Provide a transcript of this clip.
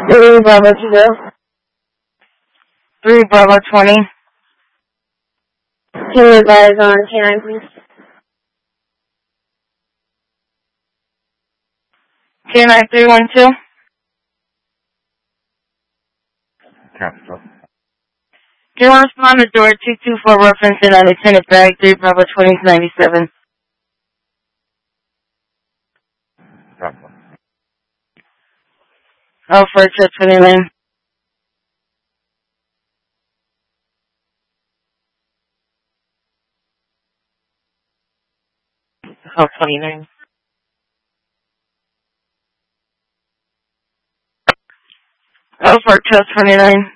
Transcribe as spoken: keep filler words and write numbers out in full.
Three Bravo two zero. Three Bravo twenty. Can you advise on K nine, please? K nine three one two. Cancel. Do you want to respond to door two two four reference in on Lieutenant Bag three Bravo twenty ninety-seven? Cancel. Oh, for Church twenty-nine. Oh, twenty-nine. Oh, for Church twenty-nine.